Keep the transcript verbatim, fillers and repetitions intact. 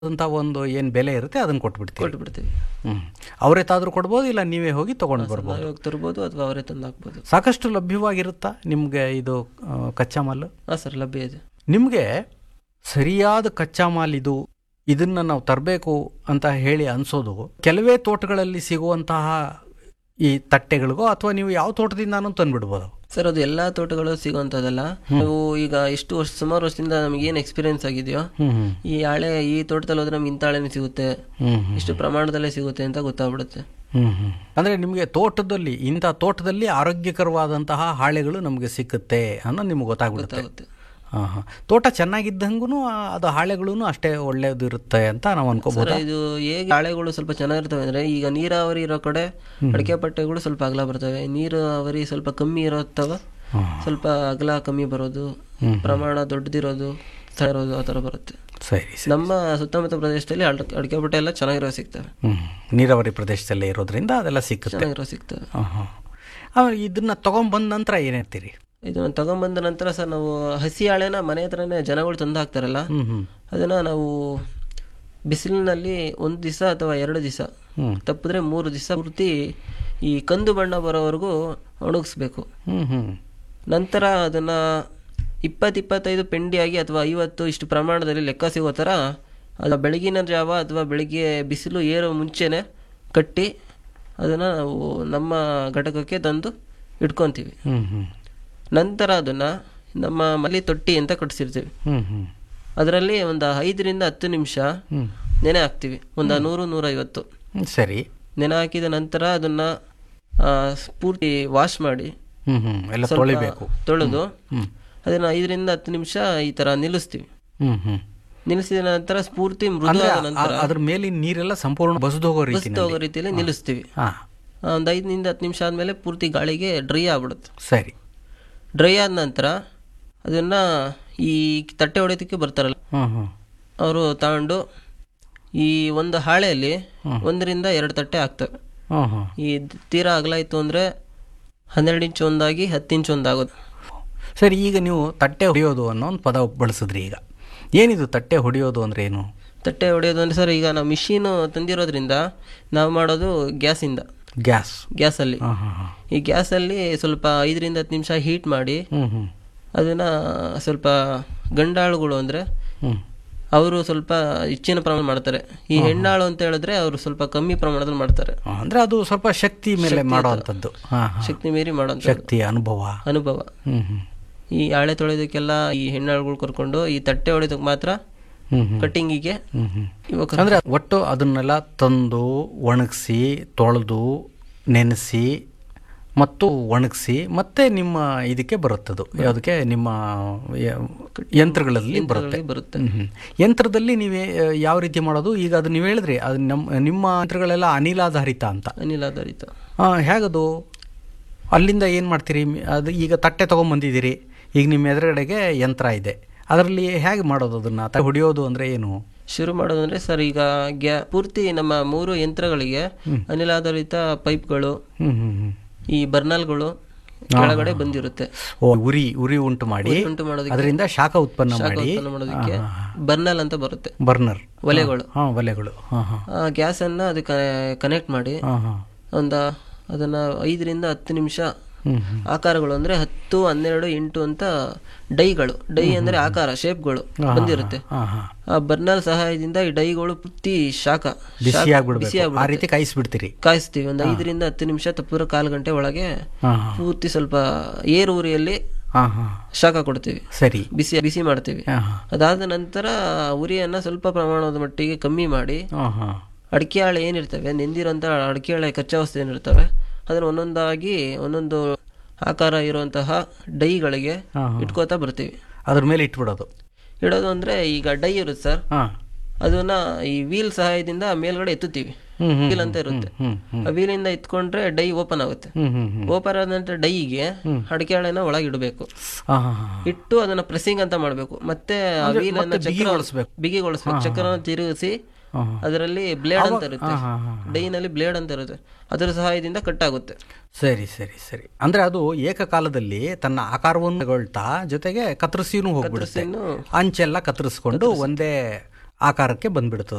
ಅಂತ ಒಂದು ಏನು ಬೆಲೆ ಇರುತ್ತೆ ಅದನ್ನು ಕೊಟ್ಬಿಡ್ತೀವಿ ಕೊಟ್ಬಿಡ್ತೀವಿ. ಹ್ಞೂ ಅವರೇ ತಾದರೂ ಕೊಡ್ಬೋದು, ಇಲ್ಲ ನೀವೇ ಹೋಗಿ ತೊಗೊಂಡು ಬರ್ಬೋದು. ನಾವೇ ಹೋಗಿ ತರ್ಬೋದು ಅಥವಾ ಅವರೇ ತಂದು ಹಾಕ್ಬೋದು. ಸಾಕಷ್ಟು ಲಭ್ಯವಾಗಿರುತ್ತಾ ನಿಮಗೆ ಇದು ಆ, ಕಚ್ಚಾ ಮಾಲು? ಹಾಂ ಸರ್, ಲಭ್ಯ ಇದೆ. ನಿಮಗೆ ಸರಿಯಾದ ಕಚ್ಚಾ ಮಾಲ್ ಇದು, ಇದನ್ನು ನಾವು ತರಬೇಕು ಅಂತ ಹೇಳಿ ಅನಿಸೋದು ಕೆಲವೇ ತೋಟಗಳಲ್ಲಿ ಸಿಗುವಂತಹ ಈ ತಟ್ಟೆಗಳಿಗೋ ಅಥವಾ ನೀವು ಯಾವ ತೋಟದಿಂದಾನು ತಂದುಬಿಡ್ಬೋದು? ಸರ್, ಅದು ಎಲ್ಲಾ ತೋಟಗಳು ಸಿಗುವಂತದಲ್ಲ. ನಾವು ಈಗ ಎಷ್ಟು ವರ್ಷ ಸುಮಾರು ವರ್ಷದಿಂದ ನಮ್ಗೆ ಏನ್ ಎಕ್ಸ್ಪೀರಿಯನ್ಸ್ ಆಗಿದೆಯೋ, ಈ ಹಾಳೆ ಈ ತೋಟದಲ್ಲಿ ಹೋದ್ರೆ ನಮ್ಗೆ ಇಂಥ ಹಾಳೆನೇ ಸಿಗುತ್ತೆ, ಇಷ್ಟು ಪ್ರಮಾಣದಲ್ಲೇ ಸಿಗುತ್ತೆ ಅಂತ ಗೊತ್ತಾಗ್ಬಿಡುತ್ತೆ. ಹ್ಮ್ ಹ್ಮ್ ಅಂದ್ರೆ ನಿಮಗೆ ತೋಟದಲ್ಲಿ ಇಂಥ ತೋಟದಲ್ಲಿ ಆರೋಗ್ಯಕರವಾದಂತಹ ಹಾಳೆಗಳು ನಮಗೆ ಸಿಕ್ಕುತ್ತೆ ಅನ್ನೋ ನಿಮ್ಗೆ ಗೊತ್ತಾಗ್ಬಿಡುತ್ತೆ. ಗೊತ್ತಾಗುತ್ತೆ. ಹಾಂ ಹಾಂ ತೋಟ ಚೆನ್ನಾಗಿದ್ದಂಗೂ ಅದು ಹಾಳೆಗಳೂ ಅಷ್ಟೇ ಒಳ್ಳೇದು ಇರುತ್ತೆ ಅಂತ ನಾವು ಅನ್ಕೋಬಹುದು. ಸರ್, ಇದು ಹೇಗೆ ಹಾಳೆಗಳು ಸ್ವಲ್ಪ ಚೆನ್ನಾಗಿರ್ತವೆ ಅಂದ್ರೆ, ಈಗ ನೀರಾವರಿ ಇರೋ ಕಡೆ ಅಡಿಕೆ ಪಟ್ಟೆಗಳು ಸ್ವಲ್ಪ ಅಗಲ ಬರ್ತವೆ, ನೀರಾವರಿ ಸ್ವಲ್ಪ ಕಮ್ಮಿ ಇರೋತ್ತವ ಸ್ವಲ್ಪ ಅಗಲ ಕಮ್ಮಿ ಬರೋದು, ಪ್ರಮಾಣ ದೊಡ್ಡದಿರೋದು ಸ್ಥಳ ಇರೋದು ಆ ಥರ ಬರುತ್ತೆ. ಸರಿ ಸರಿ. ನಮ್ಮ ಸುತ್ತಮುತ್ತ ಪ್ರದೇಶದಲ್ಲಿ ಅಡ್- ಅಡಿಕೆ ಪಟ್ಟೆ ಎಲ್ಲ ಚೆನ್ನಾಗಿರೋ ಸಿಗ್ತವೆ. ಹ್ಮ್ ನೀರಾವರಿ ಪ್ರದೇಶದಲ್ಲೇ ಇರೋದ್ರಿಂದ ಅದೆಲ್ಲ ಸಿಕ್ಕುತ್ತೆ. ಚೆನ್ನಾಗಿರೋ ಸಿಗ್ತವೆ. ಹಾಂ ಹಾಂ ಆಮೇಲೆ ಇದನ್ನ ತಗೊಂಡ್ಬಂದ ನಂತರ ಏನೇಳ್ತೀರಿ? ಇದನ್ನ ತಗೊಂಬಂದ ನಂತರ ಸರ್, ನಾವು ಹಸಿ ಹಾಳೆನ ಮನೆ ಹತ್ರನೇ ಜನಗಳು ತಂದು ಹಾಕ್ತಾರಲ್ಲ, ಹ್ಮ್ ಹ್ಮ್ ಅದನ್ನ ನಾವು ಬಿಸಿಲಿನಲ್ಲಿ ಒಂದು ದಿವಸ ಅಥವಾ ಎರಡು ದಿವಸ, ಹ್ಮ್ ತಪ್ಪಿದ್ರೆ ಮೂರು ದಿವಸ ಪೂರ್ತಿ ಈ ಕಂದು ಬಣ್ಣ ಬರೋವರೆಗೂ ಒಣಗಿಸ್ಬೇಕು. ಹ್ಮ್ ಹ್ಮ್ ನಂತರ ಅದನ್ನ ಇಪ್ಪತ್ತು ಇಪ್ಪತ್ತೈದು ಪೆಂಡಿಯಾಗಿ ಅಥವಾ ಐವತ್ತು ಇಷ್ಟು ಪ್ರಮಾಣದಲ್ಲಿ ಲೆಕ್ಕ ಸಿಗೋ ಥರ ಅದು ಬೆಳಗಿನ ಜಾವ ಅಥವಾ ಬೆಳಿಗ್ಗೆ ಬಿಸಿಲು ಏರೋ ಮುಂಚೆನೆ ಕಟ್ಟಿ ಅದನ್ನು ನಾವು ನಮ್ಮ ಘಟಕಕ್ಕೆ ತಂದು ಇಟ್ಕೊತೀವಿ. ಹ್ಮ್ ಹ್ಮ್ ನಂತರ ಅದನ್ನು ನಮ್ಮ ಮಲಿ ತೊಟ್ಟಿ ಅಂತ ಕಟ್ಸಿರ್ತೀವಿ. ಹ್ಮ್ ಹ್ಮ್ ಅದರಲ್ಲಿ ಒಂದು ಐದರಿಂದ ಹತ್ತು ನಿಮಿಷ ಹ್ಮ್ ನೆನೆ ಹಾಕ್ತೀವಿ, ಒಂದು ನೂರು ನೂರೈವತ್ತು ಹ್ಮ್ ಸರಿ. ನೆನೆ ಹಾಕಿದ ನಂತರ ಅದನ್ನು ಪೂರ್ತಿ ವಾಶ್ ಮಾಡಿ ಹ್ಮ್ ಹ್ಮ್ ಎಲ್ಲ ಸ್ವಲ್ಪ ತೊಳಿಬೇಕು. ತೊಳೆದು ಹ್ಮ್ ಅದನ್ನು ಐದರಿಂದ ಹತ್ತು ನಿಮಿಷ ಈ ಥರ ನಿಲ್ಲಿಸ್ತೀವಿ. ಹ್ಮ್ ಹ್ಮ್ ನಿಲ್ಲಿಸಿದ ನಂತರ ಸ್ಫೂರ್ತಿ ಅಂದ್ರೆ ಮೃದುವಾದ ಆ- ನಂತರ ಅದ್ರ ಮೇಲಿನ ನೀರೆಲ್ಲ ಸಂಪೂರ್ಣ ಬಸ್ದು ಹೋಗೋ ರೀತಿ ಬಸ್ತು ಹೋಗೋ ರೀತಿಯಲ್ಲಿ ನಿಲ್ಲಿಸ್ತೀವಿ. ಹಾ ಒಂದು ಐದರಿಂದ ಹತ್ತು ನಿಮಿಷ ಆದಮೇಲೆ ಪೂರ್ತಿ ಗಾಳಿಗೆ ಡ್ರೈ ಆಗ್ಬಿಡುತ್ತೆ. ಸರಿ. ಡ್ರೈ ಆದ ನಂತರ ಅದನ್ನು ಈ ತಟ್ಟೆ ಹೊಡೆಯೋದಕ್ಕೆ ಬರ್ತಾರಲ್ಲ ಹ್ಮ್ ಹ್ಮ್ ಅವರು ತಗೊಂಡು ಈ ಒಂದು ಹಾಳೆಯಲ್ಲಿ ಒಂದರಿಂದ ಎರಡು ತಟ್ಟೆ ಹಾಕ್ತವೆ. ಹ್ಮ್ ಹ್ಮ್ ಈ ತೀರಾ ಅಗಲ ಇತ್ತು ಅಂದರೆ ಹನ್ನೆರಡು ಇಂಚು ಒಂದಾಗಿ ಹತ್ತು ಇಂಚು ಒಂದಾಗೋದು. ಸರಿ. ಈಗ ನೀವು ತಟ್ಟೆ ಹೊಡೆಯೋದು ಅನ್ನೋ ಒಂದು ಪದ ಬಳಸಿದ್ರಿ. ಈಗ ಏನಿದು ತಟ್ಟೆ ಹೊಡೆಯೋದು ಅಂದ್ರೆ ಏನು? ತಟ್ಟೆ ಹೊಡೆಯೋದು ಅಂದರೆ ಸರ್, ಈಗ ನಾವು ಮಿಷಿನು ತಂದಿರೋದ್ರಿಂದ ನಾವು ಮಾಡೋದು ಗ್ಯಾಸಿಂದ, ಗ್ಯಾಸ್. ಗ್ಯಾಸಲ್ಲಿ ಹಾಂ ಹಾಂ ಹಾಂ ಈ ಗ್ಯಾಸಲ್ಲಿ ಸ್ವಲ್ಪ ಐದರಿಂದ ಹತ್ತು ನಿಮಿಷ ಹೀಟ್ ಮಾಡಿ ಹ್ಞೂ ಹ್ಞೂ ಅದನ್ನು ಸ್ವಲ್ಪ ಗಂಡಾಳುಗಳು ಅಂದರೆ ಹ್ಞೂ ಅವರು ಸ್ವಲ್ಪ ಹೆಚ್ಚಿನ ಪ್ರಮಾಣ ಮಾಡ್ತಾರೆ. ಈ ಹೆಣ್ಣಾಳು ಅಂತ ಹೇಳಿದ್ರೆ ಅವರು ಸ್ವಲ್ಪ ಕಮ್ಮಿ ಪ್ರಮಾಣದಲ್ಲಿ ಮಾಡ್ತಾರೆ. ಅಂದರೆ ಅದು ಸ್ವಲ್ಪ ಶಕ್ತಿ ಮೇಲೆ ಮಾಡೋವಂಥದ್ದು. ಹಾಂ ಹಾಂ ಶಕ್ತಿ ಮೀರಿ ಮಾಡೋಂಥ ಶಕ್ತಿ ಅನುಭವ ಅನುಭವ. ಹ್ಞೂ ಹ್ಞೂ ಈ ಹಾಳೆ ತೊಳೆಯೋದಕ್ಕೆಲ್ಲ ಈ ಹೆಣ್ಣಾಳುಗಳು ಕರ್ಕೊಂಡು ಈ ತಟ್ಟೆ ಹೊಡೆಯೋದಕ್ಕೆ ಮಾತ್ರ ಹ್ಞೂ ಹ್ಞೂ ಕಟ್ಟಿಂಗಿಗೆ ಹ್ಞೂ ಹ್ಞೂ ಇವಾಗ ಅಂದರೆ ಒಟ್ಟು ಅದನ್ನೆಲ್ಲ ತಂದು ಒಣಗಿಸಿ ತೊಳೆದು ನೆನೆಸಿ ಮತ್ತು ಒಣಗಿಸಿ ಮತ್ತೆ ನಿಮ್ಮ ಇದಕ್ಕೆ ಬರುತ್ತದು, ಯಾವುದಕ್ಕೆ ನಿಮ್ಮ ಯ- ಯಂತ್ರಗಳಲ್ಲಿ ಬರುತ್ತೆ. ಬರುತ್ತೆ. ಹ್ಮ್ ಹ್ಮ್. ಯಂತ್ರದಲ್ಲಿ ನೀವೇ ಯಾವ ರೀತಿ ಮಾಡೋದು? ಈಗ ಅದು ನೀವು ಹೇಳಿದ್ರಿ ಅದು ನಮ್ಮ ನಿಮ್ಮ ಯಂತ್ರಗಳೆಲ್ಲ ಅನಿಲಾಧಾರಿತ ಅಂತ. ಅನಿಲಾಧಾರಿತ. ಹಾಂ ಹೇಗದು? ಅಲ್ಲಿಂದ ಏನು ಮಾಡ್ತೀರಿ? ಅದು ಈಗ ತಟ್ಟೆ ತೊಗೊಂಬಂದಿದ್ದೀರಿ, ಈಗ ನಿಮ್ಮ ಎದುರುಗಡೆಗೆ ಯಂತ್ರ ಇದೆ, ಅದರಲ್ಲಿ ಹೇಗೆ ಮಾಡೋದು ಅದನ್ನು? ತ ಹೊಡೆಯೋದು ಅಂದರೆ ಏನು? ಶುರು ಮಾಡೋದಂದ್ರೆ ಸರ್, ಈಗ ಗ್ಯಾ ಪೂರ್ತಿ ನಮ್ಮ ಮೂರು ಯಂತ್ರಗಳಿಗೆ ಅನಿಲಾಧಾರಿತ ಪೈಪ್ಗಳು, ಹ್ಞೂ ಹ್ಞೂ ಹ್ಞೂ ಈ ಬರ್ನಲ್ಗಳು ಕೆಳಗಡೆ ಬಂದಿರುತ್ತೆ. ಓ ಉರಿ ಉರಿ ಉಂಟು ಮಾಡಿ ಉಂಟು ಮಾಡೋದಕ್ಕೆ ಅದರಿಂದ ಶಾಖ ಉತ್ಪನ್ನ ಶಾಖ ಮಾಡಿ ಉತ್ಪನ್ನ ಮಾಡೋದಕ್ಕೆ ಬರ್ನಲ್ ಅಂತ ಬರುತ್ತೆ, ಬರ್ನರ್ ಒಲೆಗಳು. ಹಾಂ ಒಲೆಗಳು. ಹಾಂ ಹಾಂ ಆ ಗ್ಯಾಸನ್ನು ಅದಕ್ಕೆ ಕನೆಕ್ಟ್ ಮಾಡಿ ಹಾಂ ಹಾಂ ಒಂದು ಅದನ್ನು ಐದರಿಂದ ಹತ್ತು ನಿಮಿಷ ಹ್ಞೂ ಹ್ಞೂ ಆಕಾರಗಳು ಅಂದರೆ ಹತ್ತು ಹನ್ನೆರಡು ಎಂಟು ಅಂತ ಡೈಗಳು, ಡೈ ಅಂದರೆ ಆಕಾರ ಶೇಪ್ಗಳು ಬಂದಿರುತ್ತೆ. ಹಾಂ ಹಾಂ ಆ ಬರ್ನಲ್ ಸಹಾಯದಿಂದ ಈ ಡೈಗಳು ಪೂರ್ತಿ ಶಾಖ ಬಿಸಿ ಆಗ್ಬಿಡ್ಬೇಕು, ಆ ರೀತಿ ಕಾಯಿಸ್ಬಿಡ್ತೀರಿ. ಕಾಯಿಸ್ತೀವಿ. ಒಂದು ಐದರಿಂದ ಹತ್ತು ನಿಮಿಷ ತಪ್ಪುರ ಕಾಲು ಗಂಟೆ ಒಳಗೆ ಹಾಂ ಹಾಂ ಪೂರ್ತಿ ಸ್ವಲ್ಪ ಏರು ಉರಿಯಲ್ಲಿ ಹಾಂ ಹಾಂ ಶಾಖ ಕೊಡ್ತೀವಿ, ಸರಿ. ಬಿಸಿ ಬಿಸಿ ಮಾಡ್ತೀವಿ. ಹಾಂ ಹಾಂ ಅದಾದ ನಂತರ ಉರಿಯನ್ನು ಸ್ವಲ್ಪ ಪ್ರಮಾಣದ ಮಟ್ಟಿಗೆ ಕಮ್ಮಿ ಮಾಡಿ ಹಾಂ ಹಾಂ ಅಡಿಕೆ ಹಾಳೆ ಏನಿರ್ತವೆ, ನೆಂದಿರೋಂಥ ಅಡಿಕೆ ಹಾಳೆ ಕಚ್ಚಾ ವಸ್ತು ಏನಿರ್ತವೆ ಅದನ್ನು ಒಂದೊಂದಾಗಿ ಒಂದೊಂದು ಆಕಾರ ಇರುವಂತಹ ಡೈಗಳಿಗೆ ಇಟ್ಕೋತಾ ಬರ್ತೀವಿ. ಅದ್ರ ಮೇಲೆ ಇಟ್ಬಿಡೋದು. ಇಡೋದು ಅಂದರೆ ಈಗ ಡೈ ಇರುತ್ತೆ ಸರ್, ಹಾಂ ಅದನ್ನ ಈ ವೀಲ್ ಸಹಾಯದಿಂದ ಮೇಲ್ಗಡೆ ಎತ್ತುತ್ತೀವಿ. ಹ್ಮ್ ಹ್ಮ್ ವೀಲ್ ಅಂತ ಇರುತ್ತೆ, ಹ್ಮ್ ಹ್ಮ್ ಆ ವೀಲಿಂದ ಎತ್ಕೊಂಡ್ರೆ ಡೈ ಓಪನ್ ಆಗುತ್ತೆ. ಹ್ಮ್ ಹ್ಮ್ ಹ್ಮ್ ಓಪನ್ ಆದ ನಂತರ ಡೈಗೆ ಅಡಿಕೆ ಹಾಳೆನ ಒಳಗೆ ಇಡಬೇಕು. ಹಾಂ ಹಾಂ ಹಾಂ ಇಟ್ಟು ಅದನ್ನ ಪ್ರೆಸ್ಸಿಂಗ್ ಅಂತ ಮಾಡಬೇಕು. ಮತ್ತೆ ಆ ವೀಲ್ ಅನ್ನ ಚಕ್ರ ಬಿಗಿಗೊಳಿಸ್ಬೇಕು. ಬಿಗಿಗೊಳಿಸ್ಬೇಕು. ಚಕ್ರನ ತಿರುಗಿಸಿ ಹಾಂ ಹಾಂ ಅದರಲ್ಲಿ ಬ್ಲೇಡ್ ಅಂತ ಇರುತ್ತೆ, ಹಾಂ ಹಾಂ ಡೈನಲ್ಲಿ ಬ್ಲೇಡ್ ಅಂತ ಇರುತ್ತೆ, ಅದರ ಸಹಾಯದಿಂದ ಕಟ್ ಆಗುತ್ತೆ. ಸರಿ ಸರಿ ಸರಿ. ಅಂದ್ರೆ ಅದು ಏಕಕಾಲದಲ್ಲಿ ತನ್ನ ಆಕಾರವನ್ನು ತಗೊಳ್ತಾ ಜೊತೆಗೆ ಕತ್ತರಿಸಿನೂ ಹೋಗ್ಬಿಡುತ್ತೆ. ಇನ್ನು ಅಂಚೆಲ್ಲ ಕತ್ತರಿಸ್ಕೊಂಡು ಒಂದೇ ಆಕಾರಕ್ಕೆ ಬಂದ್ಬಿಡ್ತದೆ.